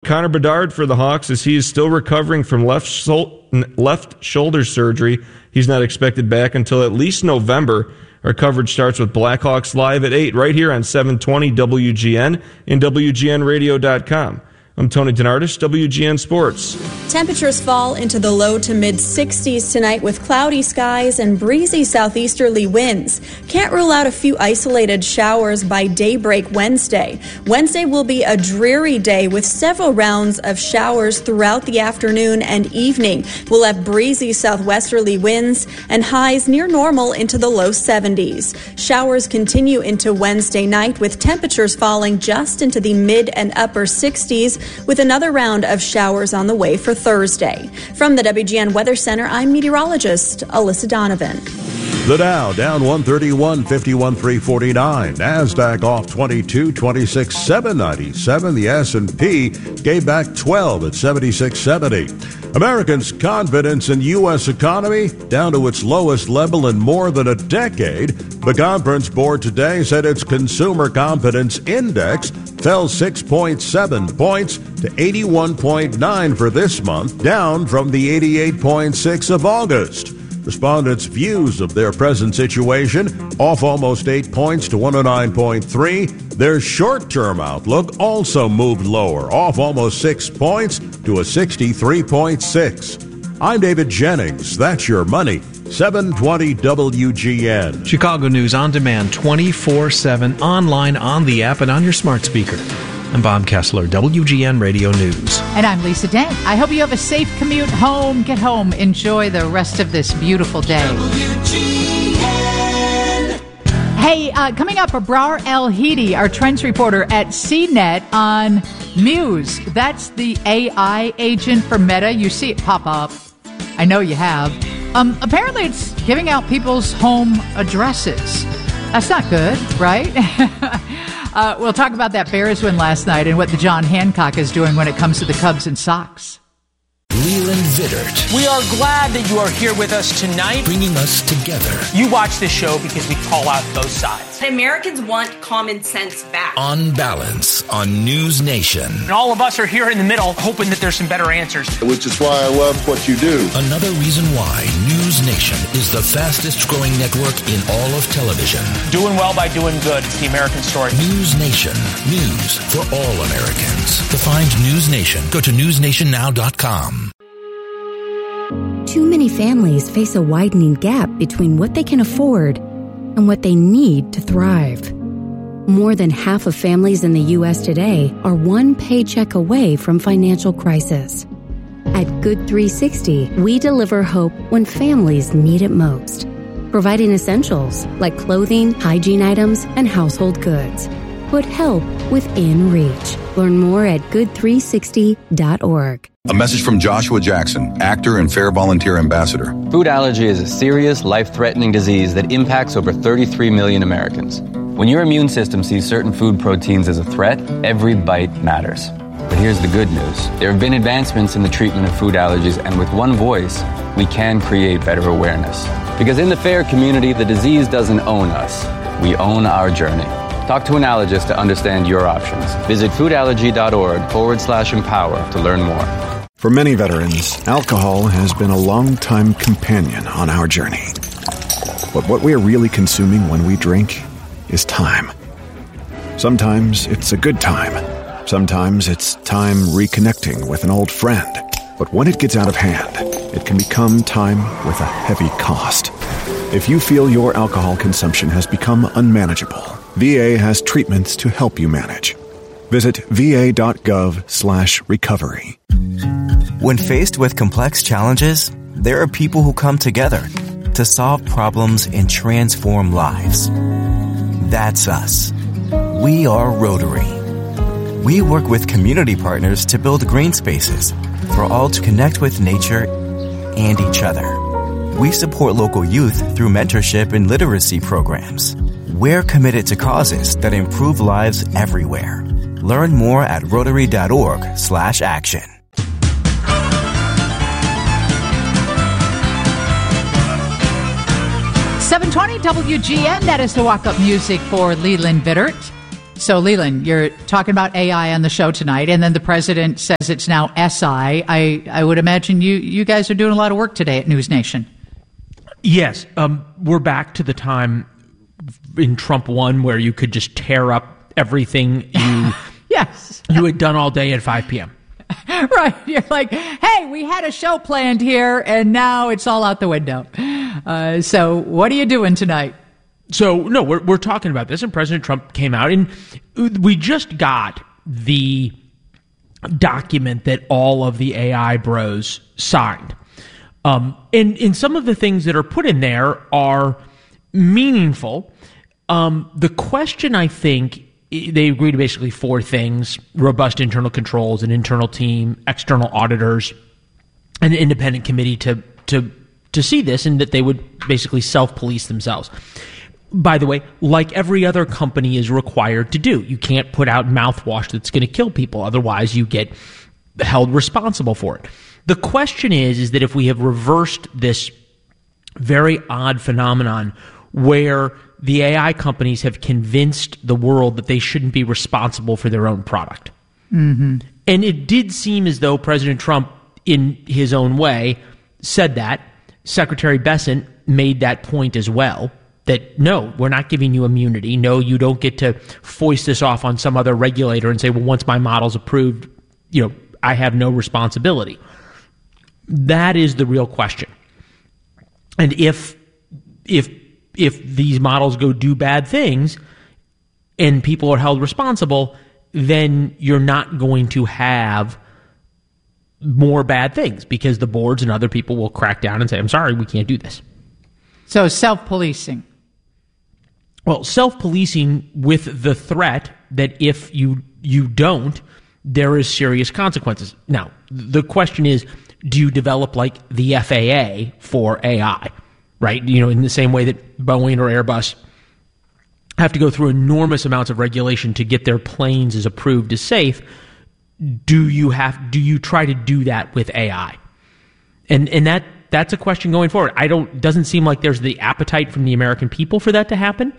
Connor Bedard for the Hawks, as he is still recovering from left shoulder surgery. He's not expected back until at least November. Our coverage starts with Blackhawks Live at 8 right here on 720 WGN and WGNradio.com. I'm Tony Denardis, WGN Sports. Temperatures fall into the low to mid-60s tonight with cloudy skies and breezy southeasterly winds. Can't rule out a few isolated showers by daybreak Wednesday. Wednesday will be a dreary day with several rounds of showers throughout the afternoon and evening. We'll have breezy southwesterly winds and highs near normal into the low 70s. Showers continue into Wednesday night with temperatures falling just into the mid and upper 60s, with another round of showers on the way for Thursday. From the WGN Weather Center, I'm meteorologist Alyssa Donovan. The Dow down 131, 51,349. NASDAQ off 22, 26,797. The S&P gave back 12 at 76.70. Americans' confidence in U.S. economy down to its lowest level in more than a decade. The conference board today said its consumer confidence index fell 6.7 points to 81.9 for this month, down from the 88.6 of August. Respondents' views of their present situation off almost 8 points to 109.3. Their short-term outlook also moved lower, off almost 6 points to a 63.6. I'm David Jennings. That's your money. 720 WGN. Chicago News on demand 24/7, online, on the app, and on your smart speaker. I'm Bob Kessler, WGN Radio News. And I'm Lisa Dent. I hope you have a safe commute home. Get home. Enjoy the rest of this beautiful day. WGN. Hey, coming up, Abrar El-Hidi, our trends reporter at CNET on Muse. That's the AI agent for Meta. You see it pop up. I know you have. Apparently, it's giving out people's home addresses. That's not good, right? We'll talk about that Bears win last night and what the John Hancock is doing when it comes to the Cubs and Sox. Leland Vittert. We are glad that you are here with us tonight. Bringing us together. You watch this show because we call out both sides. Americans want common sense back. On Balance on News Nation. And all of us are here in the middle hoping that there's some better answers. Which is why I love what you do. Another reason why News Nation is the fastest growing network in all of television. Doing well by doing good. It's the American story. News Nation. News for all Americans. To find News Nation, go to newsnationnow.com. Too many families face a widening gap between what they can afford and what they need to thrive. More than half of families in the U.S. today are one paycheck away from financial crisis. At Good 360, we deliver hope when families need it most, providing essentials like clothing, hygiene items, and household goods. Put help within reach. Learn more at good360.org. A message from Joshua Jackson, actor and Fair Volunteer Ambassador. Food allergy is a serious, life-threatening disease that impacts over 33 million Americans. When your immune system sees certain food proteins as a threat, every bite matters. But here's the good news. There have been advancements in the treatment of food allergies, and with one voice, we can create better awareness. Because in the FAIR community, the disease doesn't own us. We own our journey. Talk to an allergist to understand your options. Visit foodallergy.org/empower to learn more. For many veterans, alcohol has been a long-time companion on our journey. But what we are really consuming when we drink is time. Sometimes it's a good time. Sometimes it's time reconnecting with an old friend. But when it gets out of hand, it can become time with a heavy cost. If you feel your alcohol consumption has become unmanageable, VA has treatments to help you manage. Visit va.gov/recovery. When faced with complex challenges, there are people who come together to solve problems and transform lives. That's us. We are Rotary. We work with community partners to build green spaces for all to connect with nature and each other. We support local youth through mentorship and literacy programs. We're committed to causes that improve lives everywhere. Learn more at Rotary.org/action. .720 WGN, that is the walk-up music for Leland Vittert. So, Leland, you're talking about AI on the show tonight, and then the president says it's now SI. I would imagine you guys are doing a lot of work today at News Nation. Yes. We're back to the time in Trump 1 where you could just tear up everything you you had done all day at 5 p.m. Right. You're like, hey, we had a show planned here, and now it's all out the window. So what are you doing tonight? So, no, we're talking about this, and President Trump came out, and we just got the document that all of the AI bros signed. And some of the things that are put in there are meaningful. The question, I think, they agree to basically 4 things: robust internal controls, an internal team, external auditors, an independent committee to see this, and that they would basically self-police themselves. By the way, like every other company is required to do. You can't put out mouthwash that's going to kill people. Otherwise, you get held responsible for it. The question is that if we have reversed this very odd phenomenon where the AI companies have convinced the world that they shouldn't be responsible for their own product. Mm-hmm. And it did seem as though President Trump, in his own way, said that. Secretary Bessent made that point as well. That, no, we're not giving you immunity. No, you don't get to foist this off on some other regulator and say, well, once my model's approved, I have no responsibility. That is the real question. And if these models go do bad things and people are held responsible, then you're not going to have more bad things because the boards and other people will crack down and say, I'm sorry, we can't do this. So self-policing. Well, self-policing with the threat that if you don't, there is serious consequences. Now, the question is, do you develop like the FAA for AI, right? In the same way that Boeing or Airbus have to go through enormous amounts of regulation to get their planes as approved as safe. Do you try to do that with AI? And that's a question going forward. Doesn't seem like there's the appetite from the American people for that to happen.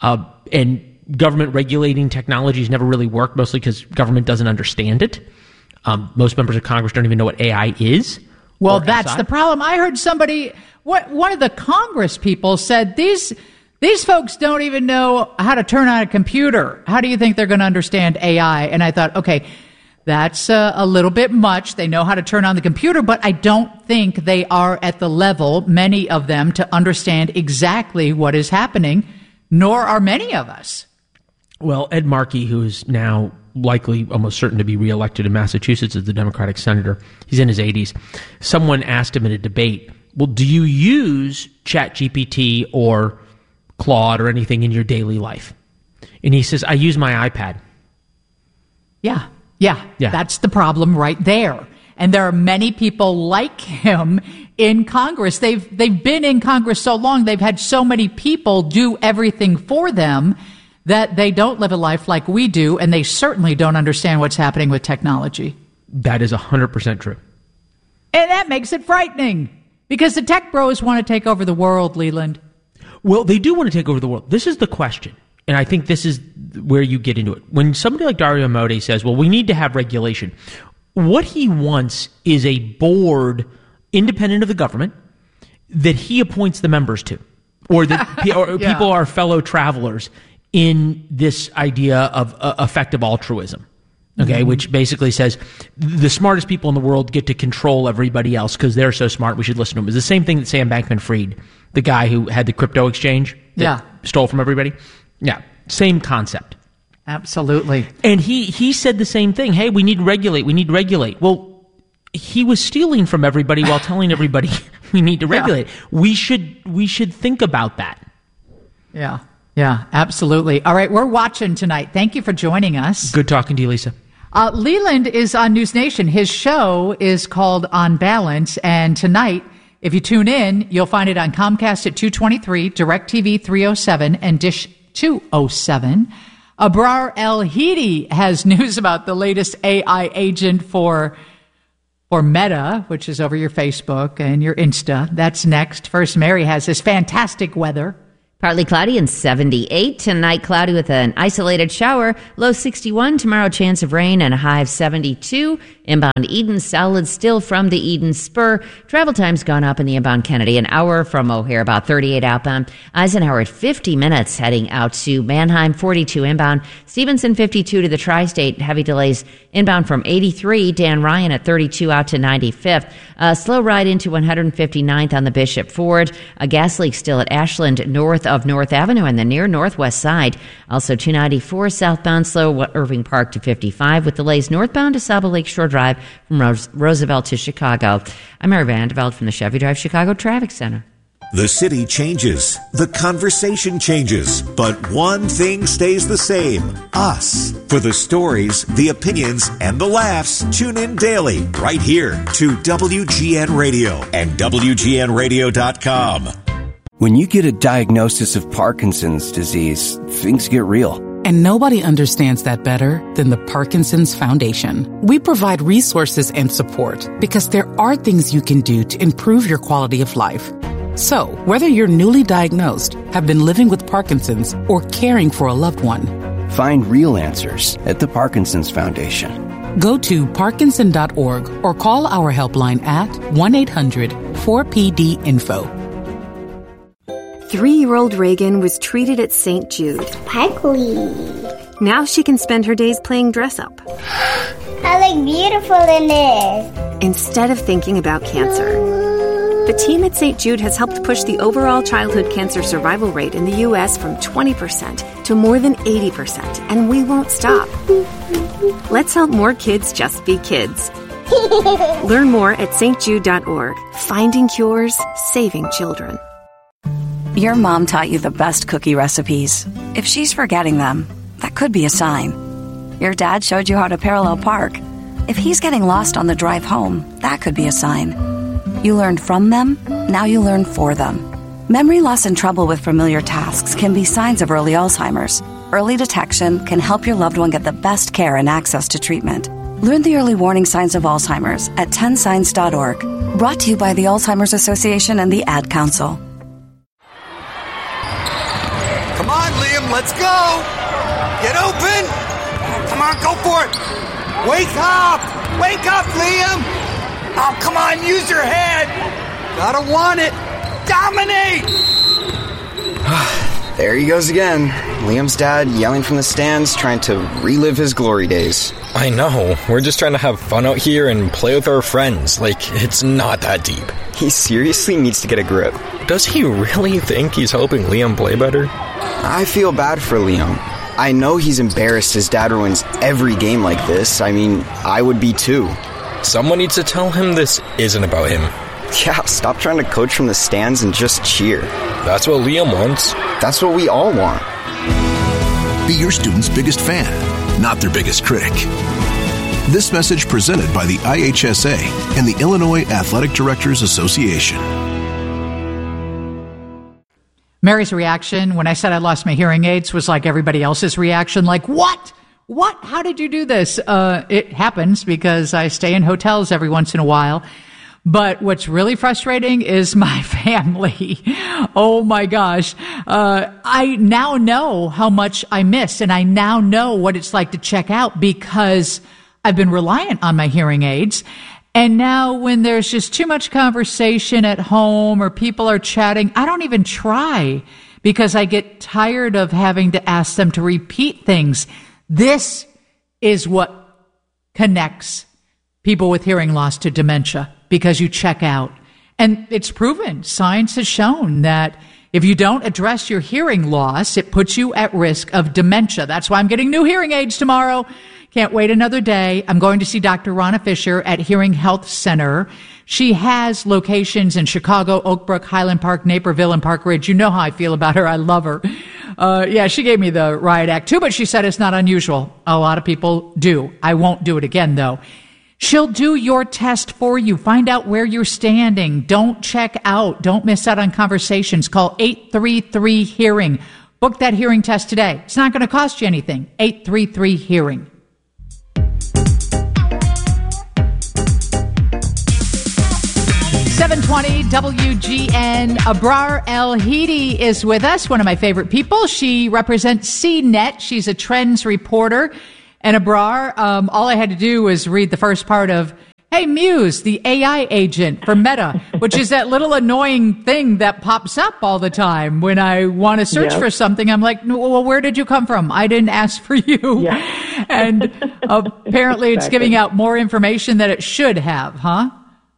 And government regulating technologies never really work, mostly because government doesn't understand it. Most members of Congress don't even know what AI is. Well, that's the problem. I heard one of the Congress people said these folks don't even know how to turn on a computer. How do you think they're going to understand AI? And I thought, okay, that's a little bit much. They know how to turn on the computer, but I don't think they are at the level, many of them, to understand exactly what is happening, nor are many of us. Well, Ed Markey, who is now likely almost certain to be reelected in Massachusetts as the Democratic senator, he's in his 80s. Someone asked him in a debate, well, do you use ChatGPT or Claude or anything in your daily life? And he says, I use my iPad. Yeah. That's the problem right there. And there are many people like him in Congress. They've been in Congress so long, they've had so many people do everything for them that they don't live a life like we do, and they certainly don't understand what's happening with technology. That is 100% true. And that makes it frightening, because the tech bros want to take over the world, Leland. Well, they do want to take over the world. This is the question. And I think this is where you get into it. When somebody like Dario Amodei says, well, we need to have regulation, what he wants is a board independent of the government that he appoints the members to, or that people are fellow travelers in this idea of effective altruism. Okay, which basically says the smartest people in the world get to control everybody else because they're so smart, we should listen to them. It's the same thing that Sam Bankman-Fried, the guy who had the crypto exchange that stole from everybody. Yeah, same concept. Absolutely. And he said the same thing. Hey, we need to regulate. Well, he was stealing from everybody while telling everybody we need to regulate. We should think about that. Yeah, absolutely. All right, we're watching tonight. Thank you for joining us. Good talking to you, Lisa. Leland is on News Nation. His show is called On Balance, and tonight, if you tune in, you'll find it on Comcast at 223, DirecTV 307, and Dish 207. Abrar El-Hidi has news about the latest AI agent for Meta, which is over your Facebook and your Insta. That's next. First, Mary has this fantastic weather. Partly cloudy and 78. Tonight, cloudy with an isolated shower. Low 61. Tomorrow, chance of rain and a high of 72. Inbound Eden, solid still from the Eden Spur. Travel time's gone up in the inbound Kennedy. An hour from O'Hare, about 38 outbound. Eisenhower at 50 minutes heading out to Mannheim, 42 inbound. Stevenson, 52 to the Tri-State. Heavy delays inbound from 83. Dan Ryan at 32 out to 95th. A slow ride into 159th on the Bishop Ford. A gas leak still at Ashland north of North Avenue and the near northwest side. Also 294 southbound slow Irving Park to 55 with delays northbound to Saba Lakeshore Drive from Roosevelt to Chicago. I'm Mary Vandeveld from the Chevy Drive Chicago Traffic Center. The city changes, the conversation changes, but one thing stays the same: us. For the stories, the opinions, and the laughs, tune in daily right here to WGN Radio and WGNradio.com. When you get a diagnosis of Parkinson's disease, things get real. And nobody understands that better than the Parkinson's Foundation. We provide resources and support because there are things you can do to improve your quality of life. So, whether you're newly diagnosed, have been living with Parkinson's, or caring for a loved one, find real answers at the Parkinson's Foundation. Go to parkinson.org or call our helpline at 1-800-4PD-INFO. 3-year-old Reagan was treated at St. Jude. Sparkly. Now she can spend her days playing dress-up. I look beautiful in this. Instead of thinking about cancer. The team at St. Jude has helped push the overall childhood cancer survival rate in the U.S. from 20% to more than 80%, and we won't stop. Let's help more kids just be kids. Learn more at stjude.org. Finding cures, saving children. Your mom taught you the best cookie recipes. If she's forgetting them, that could be a sign. Your dad showed you how to parallel park. If he's getting lost on the drive home, that could be a sign. You learned from them, now you learn for them. Memory loss and trouble with familiar tasks can be signs of early Alzheimer's. Early detection can help your loved one get the best care and access to treatment. Learn the early warning signs of Alzheimer's at 10signs.org. Brought to you by the Alzheimer's Association and the Ad Council. Come on, Liam, let's go! Get open! Come on, go for it! Wake up! Wake up, Liam! Oh, come on, use your head! Gotta want it! Dominate! There he goes again. Liam's dad yelling from the stands, trying to relive his glory days. I know. We're just trying to have fun out here and play with our friends. Like, it's not that deep. He seriously needs to get a grip. Does he really think he's helping Liam play better? I feel bad for Liam. I know he's embarrassed his dad ruins every game like this. I mean, I would be too. Someone needs to tell him this isn't about him. Yeah, stop trying to coach from the stands and just cheer. That's what Liam wants. That's what we all want. Be your student's biggest fan, not their biggest critic. This message presented by the IHSA and the Illinois Athletic Directors Association. Mary's reaction when I said I lost my hearing aids was like everybody else's reaction, like, what? What? How did you do this? It happens because I stay in hotels every once in a while. But what's really frustrating is my family. Oh my gosh. I now know how much I miss, and I now know what it's like to check out because I've been reliant on my hearing aids. And now when there's just too much conversation at home or people are chatting, I don't even try because I get tired of having to ask them to repeat things. This is what connects people with hearing loss to dementia, because you check out. And it's proven, science has shown that if you don't address your hearing loss, it puts you at risk of dementia. That's why I'm getting new hearing aids tomorrow. Can't wait another day. I'm going to see Dr. Ronna Fisher at Hearing Health Center. She has locations in Chicago, Oak Brook, Highland Park, Naperville, and Park Ridge. You know how I feel about her. I love her. Yeah, she gave me the riot act too, but she said it's not unusual. A lot of people do. I won't do it again, though. She'll do your test for you. Find out where you're standing. Don't check out. Don't miss out on conversations. Call 833-HEARING. Book that hearing test today. It's not going to cost you anything. 833-HEARING. 720 WGN. Abrar El-Hidi is with us, one of my favorite people. She represents CNET. She's a trends reporter. And Abrar, all I had to do was read the first part of, hey, Muse, the AI agent for Meta, which is that little annoying thing that pops up all the time when I want to search for something. I'm like, well, where did you come from? I didn't ask for you. Yeah. And apparently it's giving out more information than it should have, huh?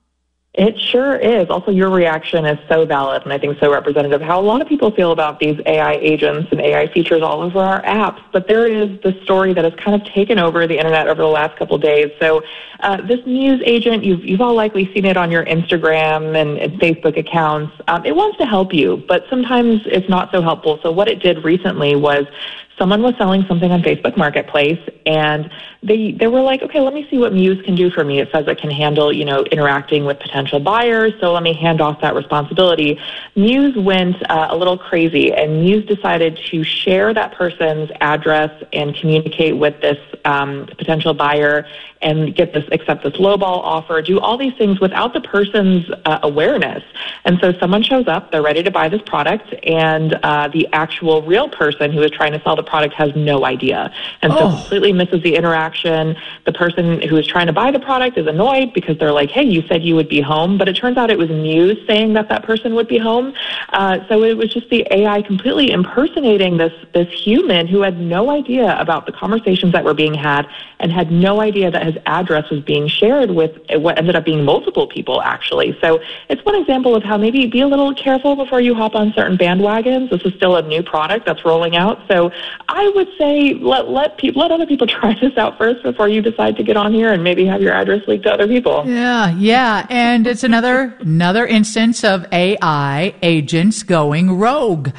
It sure is. Also, your reaction is so valid and I think so representative of how a lot of people feel about these AI agents and AI features all over our apps. But there is the story that has kind of taken over the internet over the last couple of days. So this Muse agent, you've all likely seen it on your Instagram and Facebook accounts. It wants to help you, but sometimes it's not so helpful. So what it did recently was someone was selling something on Facebook Marketplace, and they were like, okay, let me see what Muse can do for me. It says it can handle, interacting with potential buyers, so let me hand off that responsibility. Muse went a little crazy, and Muse decided to share that person's address and communicate with this potential buyer and accept this lowball offer, do all these things without the person's awareness. And so someone shows up, they're ready to buy this product, and the actual real person who is trying to sell the product has no idea. And so completely misses the interaction. The person who is trying to buy the product is annoyed because they're like, hey, you said you would be home, but it turns out it was Muse saying that person would be home. So it was just the AI completely impersonating this human who had no idea about the conversations that were being had and had no idea that his address was being shared with what ended up being multiple people, actually. So it's one example of how maybe be a little careful before you hop on certain bandwagons. This is still a new product that's rolling out. So I would say let other people try this out first before you decide to get on here and maybe have your address leaked to other people. Yeah. And it's another instance of AI agents going rogue.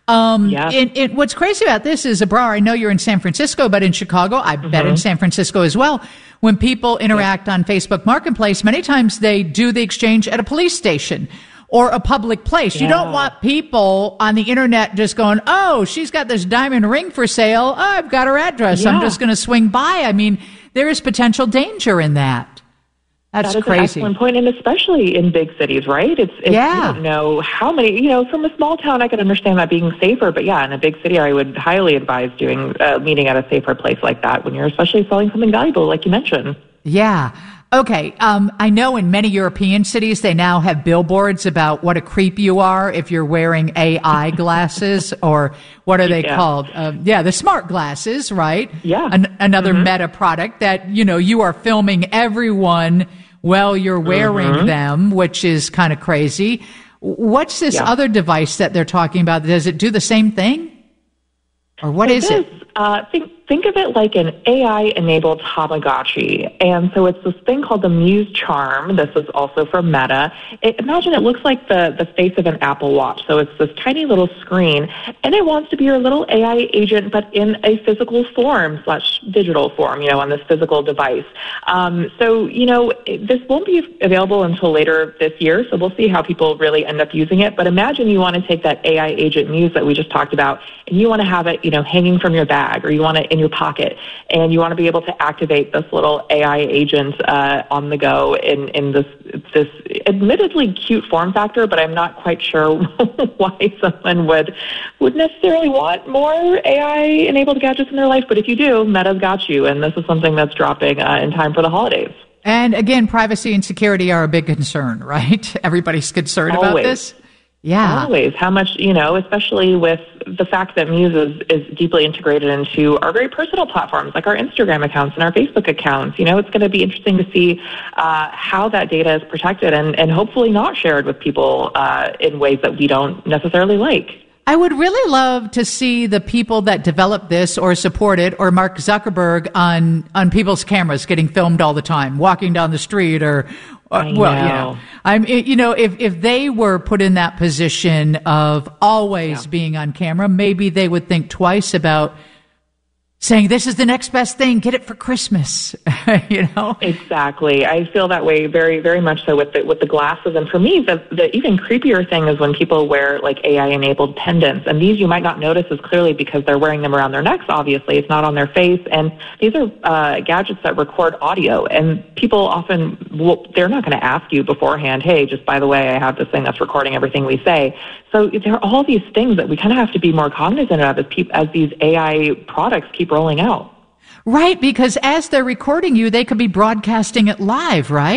What's crazy about this is, Abrar, I know you're in San Francisco, but in Chicago, I bet in San Francisco as well, when people interact on Facebook Marketplace, many times they do the exchange at a police station or a public place. You don't want people on the internet just going, oh, she's got this diamond ring for sale. Oh, I've got her address. I'm just going to swing by. I mean, there is potential danger in that. That's that is crazy. An excellent point, and especially in big cities, right? You don't know how many, from a small town, I could understand that being safer, but in a big city, I would highly advise doing meeting at a safer place like that when you're especially selling something valuable, like you mentioned. Yeah. Okay. I know in many European cities, they now have billboards about what a creep you are if you're wearing AI glasses, or what are they called? The smart glasses, right? Yeah. Another Meta product that, you are filming everyone while you're wearing them, which is kind of crazy. What's this other device that they're talking about? Does it do the same thing? Or what is it? Think of it like an AI-enabled Tamagotchi. And so it's this thing called the Muse Charm. This is also from Meta. Imagine it looks like the face of an Apple Watch. So it's this tiny little screen, and it wants to be your little AI agent, but in a physical form / digital form, on this physical device. This won't be available until later this year, so we'll see how people really end up using it. But imagine you want to take that AI agent Muse that we just talked about, and you want to have it, hanging from your bag, or you want it in your pocket, and you want to be able to activate this little AI agent on the go in this admittedly cute form factor, but I'm not quite sure why someone would necessarily want more AI-enabled gadgets in their life. But if you do, Meta's got you, and this is something that's dropping in time for the holidays. And again, privacy and security are a big concern, right? Everybody's concerned about this. Yeah. Always. How much, especially with the fact that Muse is deeply integrated into our very personal platforms, like our Instagram accounts and our Facebook accounts. It's going to be interesting to see how that data is protected and hopefully not shared with people in ways that we don't necessarily like. I would really love to see the people that develop this or support it, or Mark Zuckerberg on people's cameras getting filmed all the time, walking down the street, or if they were put in that position of always being on camera, maybe they would think twice about saying, this is the next best thing, get it for Christmas, Exactly. I feel that way very, very much so with the glasses. And for me, the even creepier thing is when people wear like AI-enabled pendants. And these you might not notice as clearly because they're wearing them around their necks, obviously. It's not on their face. And these are gadgets that record audio. And people often they're not going to ask you beforehand, hey, just by the way, I have this thing that's recording everything we say. So there are all these things that we kind of have to be more cognizant of as these AI products keep rolling out. Right, because as they're recording you, they could be broadcasting it live, right?